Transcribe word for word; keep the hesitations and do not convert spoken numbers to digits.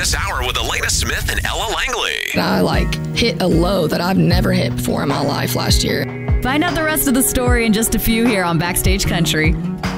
this hour with the latest Smith and Ella Langley. I like hit a low that I've never hit before in my life last year. Find out the rest of the story in just a few here on Backstage Country.